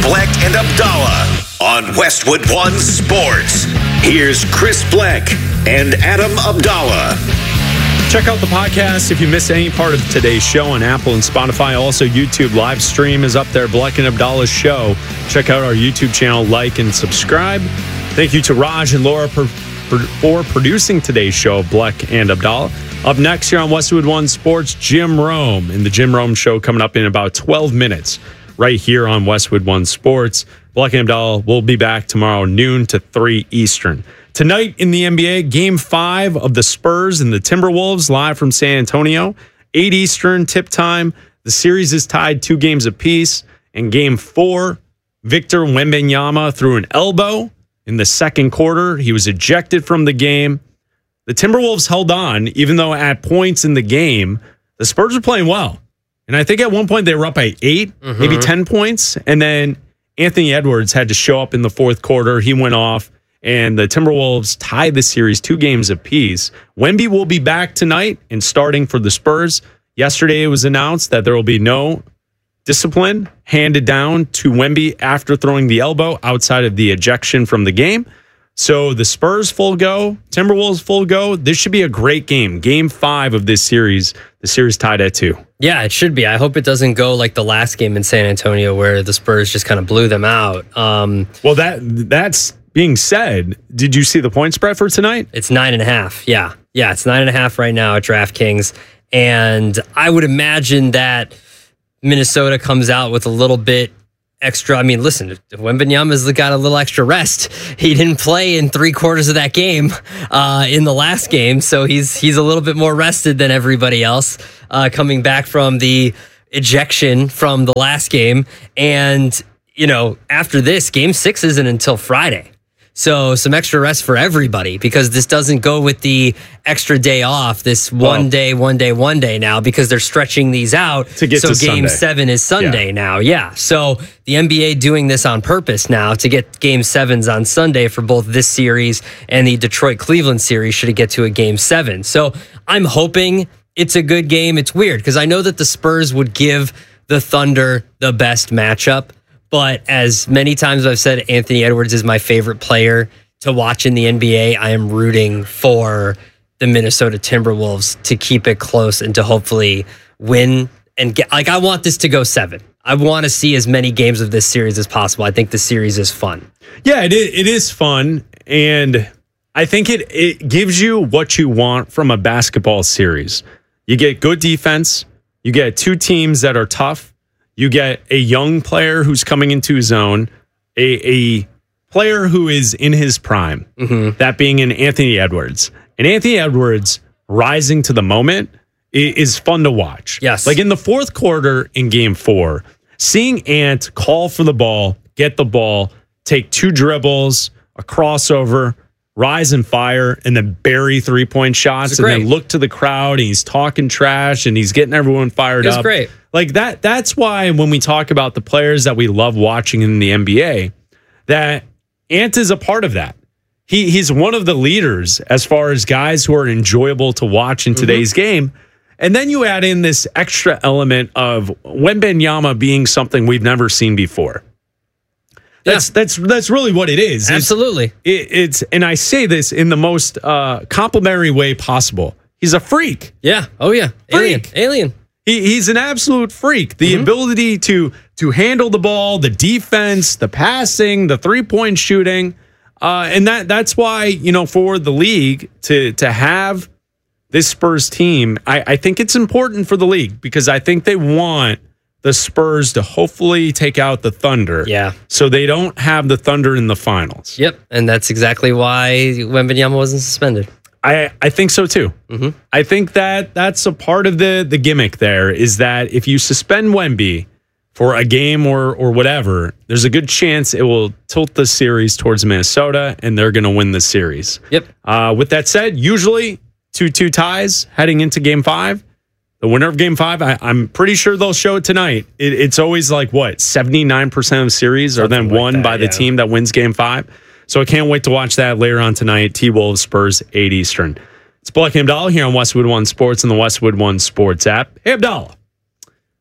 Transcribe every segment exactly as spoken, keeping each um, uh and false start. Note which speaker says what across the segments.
Speaker 1: Bleck and Abdallah on Westwood One Sports. Here's Chris Bleck and Adam Abdallah.
Speaker 2: Check out the podcast if you missed any part of today's show on Apple and Spotify. Also, YouTube live stream is up there, Bleck and Abdallah's show. Check out our YouTube channel, like and subscribe. Thank you to Raj and Laura for, for, for producing today's show, Bleck and Abdallah. Up next here on Westwood One Sports, Jim Rome and the Jim Rome Show coming up in about twelve minutes right here on Westwood One Sports. Bleck and Abdallah will be back tomorrow noon to three Eastern. Tonight in the N B A, Game five of the Spurs and the Timberwolves live from San Antonio. eight Eastern tip time. The series is tied two games apiece. In Game four, Victor Wembanyama threw an elbow in the second quarter. He was ejected from the game. The Timberwolves held on, even though at points in the game, the Spurs were playing well. And I think at one point they were up by eight, mm-hmm. maybe ten points. And then Anthony Edwards had to show up in the fourth quarter. He went off. And the Timberwolves tied the series two games apiece. Wemby will be back tonight and starting for the Spurs. Yesterday it was announced that there will be no discipline handed down to Wemby after throwing the elbow outside of the ejection from the game. So the Spurs full go, Timberwolves full go. This should be a great game. Game five of this series. The series tied at two.
Speaker 3: Yeah, it should be. I hope it doesn't go like the last game in San Antonio where the Spurs just kind of blew them out. Um,
Speaker 2: well, that that's... Being said, did you see the point spread for tonight?
Speaker 3: It's nine and a half. Yeah. Yeah, it's nine and a half right now at DraftKings. And I would imagine that Minnesota comes out with a little bit extra. I mean, listen, Wembanyama's got a little extra rest. He didn't play in three quarters of that game uh, in the last game. So he's he's a little bit more rested than everybody else uh, coming back from the ejection from the last game. And, you know, after this, game six isn't until Friday. So some extra rest for everybody because this doesn't go with the extra day off, this one well, day, one day, one day now because they're stretching these out.
Speaker 2: To get
Speaker 3: so
Speaker 2: to
Speaker 3: game
Speaker 2: Sunday.
Speaker 3: seven is Sunday
Speaker 2: yeah.
Speaker 3: now. Yeah. So the N B A doing this on purpose now to get game sevens on Sunday for both this series and the Detroit-Cleveland series should it get to a game seven. So I'm hoping it's a good game. It's weird because I know that the Spurs would give the Thunder the best matchup. But as many times I've said, Anthony Edwards is my favorite player to watch in the N B A. I am rooting for the Minnesota Timberwolves to keep it close and to hopefully win and get, like, I want this to go seven. I want to see as many games of this series as possible. I think the series is fun.
Speaker 2: Yeah, it is, it is fun. And I think it, it gives you what you want from a basketball series. You get good defense. You get two teams that are tough. You get a young player who's coming into his own, a, a player who is in his prime, mm-hmm. that being an Anthony Edwards. And Anthony Edwards rising to the moment is fun to watch.
Speaker 3: Yes.
Speaker 2: Like in the fourth quarter in game four, seeing Ant call for the ball, get the ball, take two dribbles, a crossover, rise and fire, and then bury three-point shots, and then look to the crowd, and he's talking trash, and he's getting everyone fired up.
Speaker 3: It's great.
Speaker 2: Like that. That's why when we talk about the players that we love watching in the N B A, that Ant is a part of that. He he's one of the leaders as far as guys who are enjoyable to watch in today's mm-hmm. game. And then you add in this extra element of Wembanyama being something we've never seen before. That's yeah. that's that's really what it is.
Speaker 3: Absolutely.
Speaker 2: It's, it, it's and I say this in the most uh, complimentary way possible. He's a freak.
Speaker 3: Yeah. Oh yeah. Alien.
Speaker 2: Freak.
Speaker 3: Alien.
Speaker 2: He, he's an absolute freak. The mm-hmm. ability to to handle the ball, the defense, the passing, the three point shooting, uh, and that that's why, you know, for the league to to have this Spurs team, I, I think it's important for the league because I think they want the Spurs to hopefully take out the Thunder.
Speaker 3: Yeah.
Speaker 2: So they don't have the Thunder in the finals.
Speaker 3: Yep. And that's exactly why Wembanyama wasn't suspended.
Speaker 2: I, I think so too. Mm-hmm. I think that that's a part of the, the gimmick there is that if you suspend Wemby for a game or or whatever, there's a good chance it will tilt the series towards Minnesota and they're going to win the series.
Speaker 3: Yep.
Speaker 2: Uh, with that said, usually two two ties heading into game five. The winner of game five, I, I'm pretty sure they'll show it tonight. It, it's always like, what, seventy-nine percent of the series are then won like that, by the yeah. team that wins game five. So I can't wait to watch that later on tonight. T-Wolves, Spurs, eight Eastern. It's Bleck and Abdallah here on Westwood One Sports and the Westwood One Sports app. Hey, Abdallah.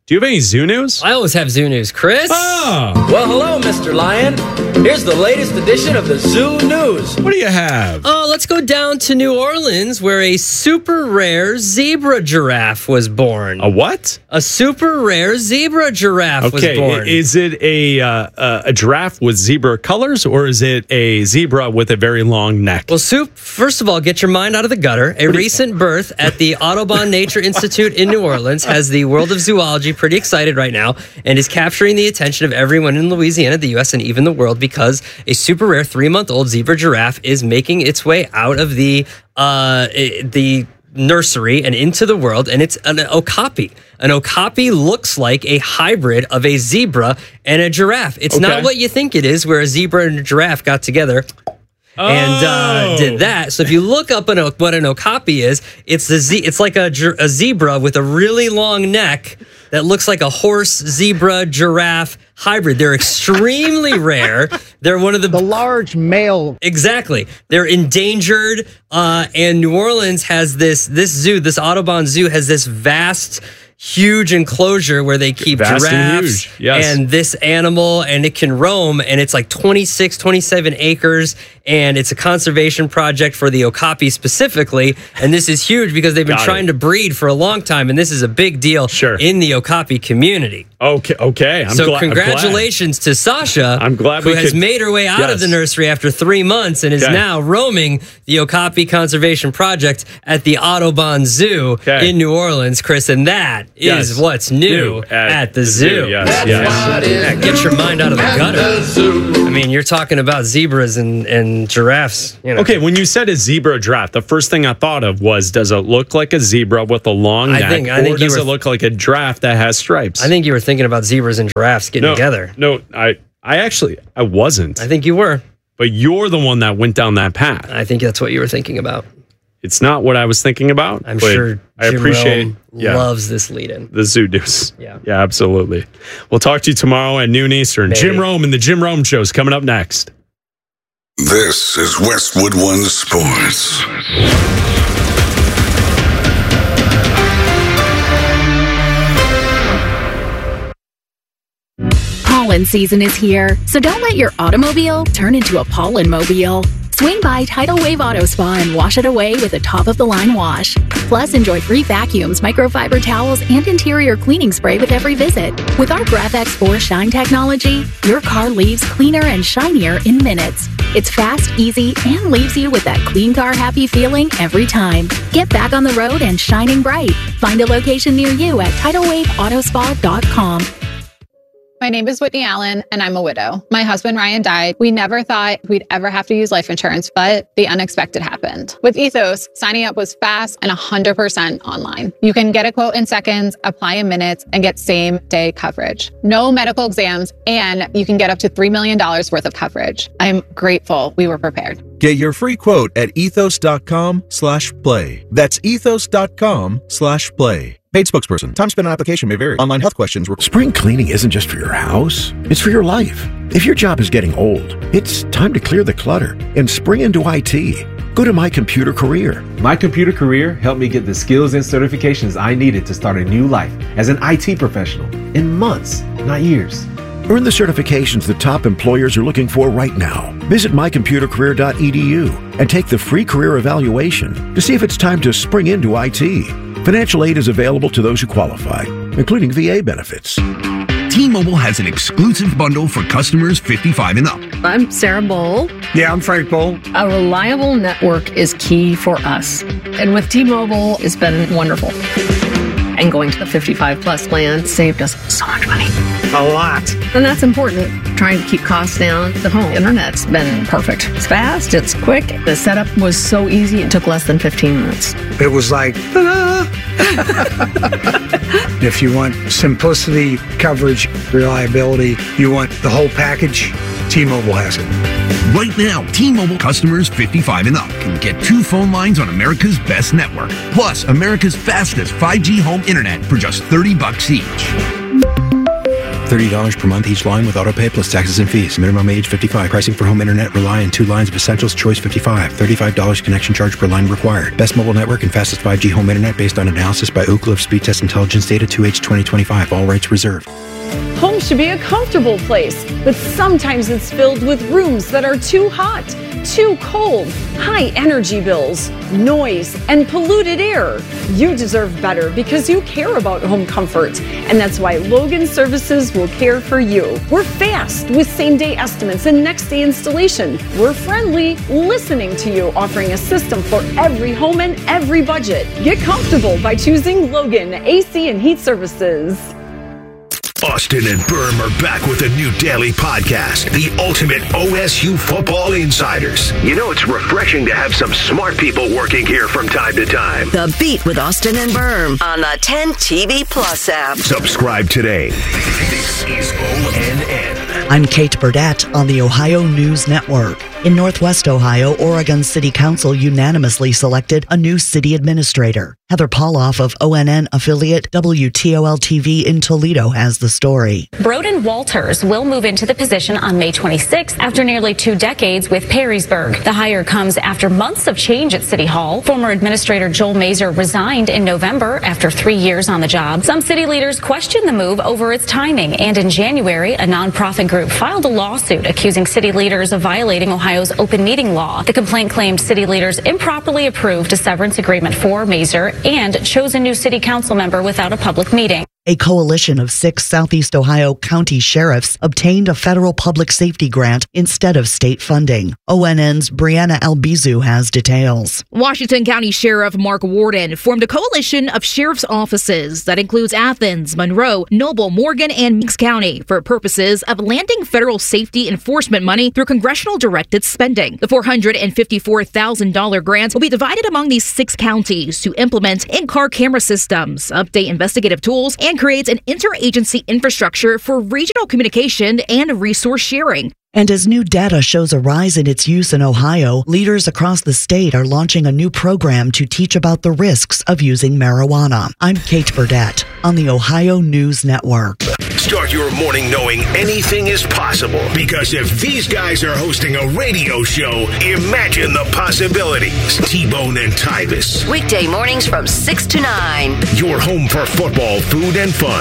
Speaker 2: Do you have any zoo news?
Speaker 3: I always have zoo news, Chris.
Speaker 2: Oh,
Speaker 4: Well, hello, Mister Lion. Here's the latest edition of the Zoo News.
Speaker 2: what do you have?
Speaker 3: Oh, let's go down to New Orleans, where a super rare zebra giraffe was born.
Speaker 2: A what?
Speaker 3: A super rare zebra giraffe was
Speaker 2: Okay,
Speaker 3: born.
Speaker 2: is it a uh, uh, a giraffe with zebra colors, or is it a zebra with a very long neck?
Speaker 3: Well, Soup, first of all, get your mind out of the gutter. A recent birth at the Audubon Nature Institute in New Orleans has the world of zoology pretty excited right now and is capturing the attention of everyone in Louisiana, the U S, and even the world because a super rare three-month-old zebra giraffe is making its way out of the uh, the nursery and into the world, and it's an okapi. An okapi looks like a hybrid of a zebra and a giraffe. It's
Speaker 2: Okay.
Speaker 3: not what you think it is, where a zebra and a giraffe got together and uh,
Speaker 2: Oh.
Speaker 3: did that. So if you look up an, what an okapi is, it's a ze- it's like a, gi- a zebra with a really long neck that looks like a horse, zebra, giraffe hybrid. They're extremely rare. They're one of the
Speaker 5: The large male.
Speaker 3: Exactly. They're endangered, uh, and New Orleans has this this zoo, this Audubon Zoo has this vast, huge enclosure where they keep
Speaker 2: Vast and
Speaker 3: giraffes
Speaker 2: huge, yes.
Speaker 3: and this animal, and it can roam, and it's like twenty-six, twenty-seven acres, and it's a conservation project for the okapi specifically, and this is huge because they've been
Speaker 2: Got
Speaker 3: trying
Speaker 2: it.
Speaker 3: to breed for a long time, and this is a big deal
Speaker 2: Sure.
Speaker 3: in the okapi community.
Speaker 2: Okay, okay. I'm
Speaker 3: so
Speaker 2: gla- I'm glad.
Speaker 3: congratulations to Sasha,
Speaker 2: I'm glad
Speaker 3: who
Speaker 2: we
Speaker 3: has
Speaker 2: could-
Speaker 3: made her way out
Speaker 2: Yes.
Speaker 3: of the nursery after three months and is
Speaker 2: Okay.
Speaker 3: now roaming the Okapi Conservation Project at the Audubon Zoo
Speaker 2: Okay.
Speaker 3: in New Orleans, Chris. And that is
Speaker 2: Yes.
Speaker 3: what's new, at, the, zoo.
Speaker 2: Yes, yes.
Speaker 3: Yeah, get your mind out of the gutter. I mean, you're talking about zebras and, and giraffes. You know.
Speaker 2: Okay, when you said a zebra giraffe, the first thing I thought of was, does it look like a zebra with a long
Speaker 3: I
Speaker 2: neck,
Speaker 3: think- I
Speaker 2: or
Speaker 3: think you
Speaker 2: does
Speaker 3: were-
Speaker 2: it look like a giraffe that has stripes?
Speaker 3: I think you were thinking about zebras and giraffes getting
Speaker 2: no,
Speaker 3: together.
Speaker 2: No, I, I actually, I wasn't.
Speaker 3: I think you were.
Speaker 2: But you're the one that went down that path.
Speaker 3: I think that's what you were thinking about.
Speaker 2: It's not what I was thinking about.
Speaker 3: I'm
Speaker 2: but
Speaker 3: sure
Speaker 2: I
Speaker 3: Jim
Speaker 2: appreciate
Speaker 3: Rome
Speaker 2: yeah,
Speaker 3: loves this lead-in.
Speaker 2: the zoo news.
Speaker 3: Yeah.
Speaker 2: Yeah, absolutely. We'll talk to you tomorrow at noon Eastern.
Speaker 3: Maybe.
Speaker 2: Jim Rome and the Jim Rome Show is coming up next.
Speaker 6: This is Westwood One Sports.
Speaker 7: Pollen season is here, so don't let your automobile turn into a pollen-mobile. Swing by Tidal Wave Auto Spa and wash it away with a top-of-the-line wash. Plus, enjoy free vacuums, microfiber towels, and interior cleaning spray with every visit. With our GraphX four Shine technology, your car leaves cleaner and shinier in minutes. It's fast, easy, and leaves you with that clean car happy feeling every time. Get back on the road and shining bright. Find a location near you at tidal wave auto spa dot com.
Speaker 8: My name is Whitney Allen, and I'm a widow. My husband, Ryan, died. We never thought we'd ever have to use life insurance, but the unexpected happened. With Ethos, signing up was fast and one hundred percent online. You can get a quote in seconds, apply in minutes, and get same-day coverage. No medical exams, and you can get up to three million dollars worth of coverage. I'm grateful we were prepared.
Speaker 9: Get your free quote at ethos.com slash play. That's ethos.com slash play. Paid spokesperson. Time spent on application may vary. Online health questions.
Speaker 10: Spring cleaning isn't just for your house, it's for your life. If your job is getting old, it's time to clear the clutter and spring into I T. Go to My Computer Career.
Speaker 11: My Computer Career helped me get the skills and certifications I needed to start a new life as an I T professional in months, not years.
Speaker 10: Earn the certifications the top employers are looking for right now. Visit my computer career dot e d u and take the free career evaluation to see if it's time to spring into I T. Financial aid is available to those who qualify, including V A benefits.
Speaker 12: T-Mobile has an exclusive bundle for customers fifty-five and up.
Speaker 13: I'm Sarah Bowl.
Speaker 14: Yeah, I'm Frank Bowl.
Speaker 13: A reliable network is key for us. And with T-Mobile, it's been wonderful. And going to the fifty-five plus plan saved us so much money.
Speaker 14: A lot.
Speaker 13: And that's important. Trying to keep costs down. The home internet's been perfect. It's fast, it's quick. The setup was so easy, it took less than fifteen minutes.
Speaker 14: It was like, ta-da! If you want simplicity, coverage, reliability, you want the whole package, T-Mobile has it.
Speaker 12: Right now, T-Mobile customers fifty-five and up can get two phone lines on America's best network, plus America's fastest five G home internet for just thirty bucks each.
Speaker 5: thirty dollars per month each line with autopay plus taxes and fees. Minimum age fifty-five. Pricing for home internet rely on two lines of Essentials Choice fifty-five. thirty-five dollars connection charge per line required. Best mobile network and fastest five G home internet based on analysis by Ookla of Speed Test Intelligence Data two H twenty twenty-five. All rights reserved.
Speaker 15: Home should be a comfortable place, but sometimes it's filled with rooms that are too hot, too cold, high energy bills, noise, and polluted air. You deserve better because you care about home comfort, and that's why Logan Services will care for you. We're fast with same-day estimates and next-day installation. We're friendly, listening to you, offering a system for every home and every budget. Get comfortable by choosing Logan A C and Heat Services.
Speaker 16: Austin and Berm are back with a new daily podcast, the ultimate O S U Football Insiders. You know, it's refreshing to have some smart people working here from time to time.
Speaker 17: The Beat with Austin and Berm on the ten T V Plus app.
Speaker 16: Subscribe today. This is O N N.
Speaker 18: I'm Kate Burdett on the Ohio News Network. In Northwest Ohio, Oregon City Council unanimously selected a new city administrator. Heather Pauloff of O N N affiliate W T O L T V in Toledo has the story.
Speaker 19: Broden Walters will move into the position on May twenty-sixth after nearly two decades with Perrysburg. The hire comes after months of change at City Hall. Former Administrator Joel Mazer resigned in November after three years on the job. Some city leaders questioned the move over its timing, and in January, a nonprofit group filed a lawsuit accusing city leaders of violating Ohio's open meeting law. The complaint claimed city leaders improperly approved a severance agreement for Mazer and chose a new city council member without a public meeting.
Speaker 18: A coalition of six Southeast Ohio county sheriffs obtained a federal public safety grant instead of state funding. O N N's Brianna Albizu has details.
Speaker 20: Washington County Sheriff Mark Warden formed a coalition of sheriff's offices that includes Athens, Monroe, Noble, Morgan, and Meeks County for purposes of landing federal safety enforcement money through congressional directed spending. The four hundred fifty-four thousand dollars grant will be divided among these six counties to implement in-car camera systems, update investigative tools, and creates an interagency infrastructure for regional communication and resource sharing.
Speaker 18: And as new data shows a rise in its use in Ohio, leaders across the state are launching a new program to teach about the risks of using marijuana. I'm Kate Burdett on the Ohio News Network.
Speaker 16: Start your morning knowing anything is possible, because if these guys are hosting a radio show, imagine the possibilities. T-Bone and Tyvis.
Speaker 17: Weekday mornings from six to nine.
Speaker 16: Your home for football, food, and fun.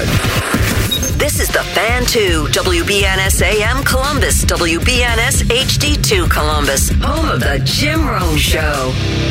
Speaker 17: This is the Fan two, W B N S A M Columbus, W B N S H D two Columbus, home of the Jim Rome Show.